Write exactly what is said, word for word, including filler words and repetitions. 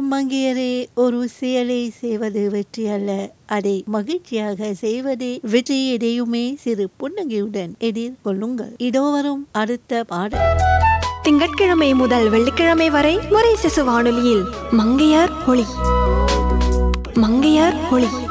மங்கையரே, ஒரு செயலை செய்வது வெற்றி அல்ல, அதை மகிழ்ச்சியாக செய்வதே வெற்றி. எதையுமே சிறு புன்னகையுடன் எதிர்கொள்ளுங்கள். இதோ வரும் அடுத்த பாடல். திங்கட்கிழமை முதல் வெள்ளிக்கிழமை வரை முறை சிசு வானொலியில் மங்கையர் ஒளி. மங்கையர் ஒளி.